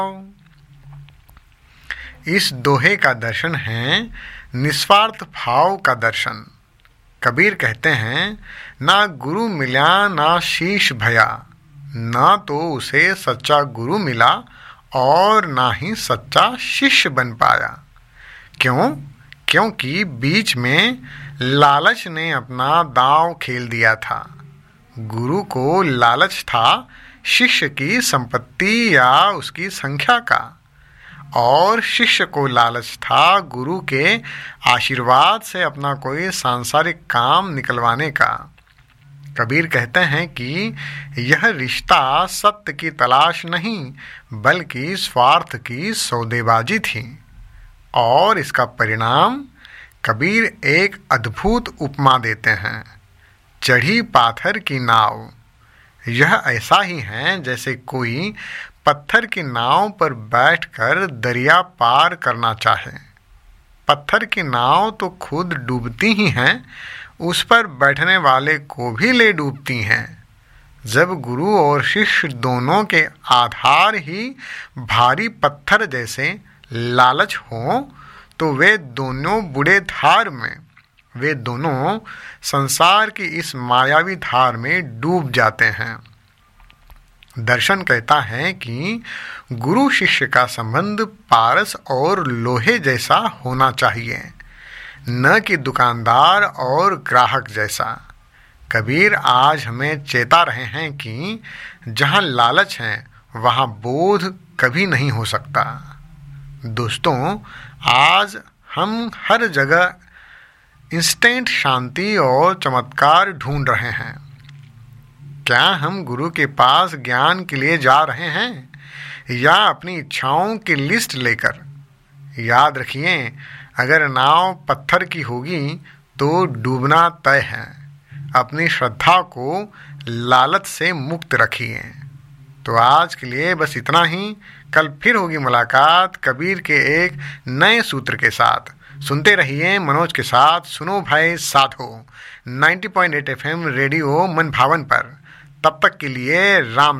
इस दोहे का दर्शन है निस्वार्थ भाव का दर्शन। कबीर कहते हैं, ना गुरु मिला ना शीश भया, ना तो उसे सच्चा गुरु मिला और ना ही सच्चा शिष्य बन पाया। क्यों? क्योंकि बीच में लालच ने अपना दांव खेल दिया था। गुरु को लालच था शिष्य की संपत्ति या उसकी संख्या का, और शिष्य को लालच था गुरु के आशीर्वाद से अपना कोई सांसारिक काम निकलवाने का। कबीर कहते हैं कि यह रिश्ता सत्य की तलाश नहीं बल्कि स्वार्थ की सौदेबाजी थी, और इसका परिणाम कबीर एक अद्भुत उपमा देते हैं, चढ़ी पाथर की नाव। यह ऐसा ही है जैसे कोई पत्थर की नाव पर बैठकर दरिया पार करना चाहे। पत्थर की नाव तो खुद डूबती ही हैं, उस पर बैठने वाले को भी ले डूबती हैं। जब गुरु और शिष्य दोनों के आधार ही भारी पत्थर जैसे लालच हों, तो वे दोनों बुरे धार में, वे दोनों संसार की इस मायावी धार में डूब जाते हैं। दर्शन कहता है कि गुरु शिष्य का संबंध पारस और लोहे जैसा होना चाहिए, न कि दुकानदार और ग्राहक जैसा। कबीर आज हमें चेता रहे हैं कि जहाँ लालच है वहाँ बोध कभी नहीं हो सकता। दोस्तों, आज हम हर जगह इंस्टेंट शांति और चमत्कार ढूंढ रहे हैं। क्या हम गुरु के पास ज्ञान के लिए जा रहे हैं या अपनी इच्छाओं की लिस्ट लेकर? याद रखिए, अगर नाव पत्थर की होगी तो डूबना तय है। अपनी श्रद्धा को लालच से मुक्त रखिए। तो आज के लिए बस इतना ही। कल फिर होगी मुलाकात कबीर के एक नए सूत्र के साथ। सुनते रहिए मनोज के साथ सुनो भाई साधो 90.8 FM रेडियो मन भावन पर। तब तक के लिए राम।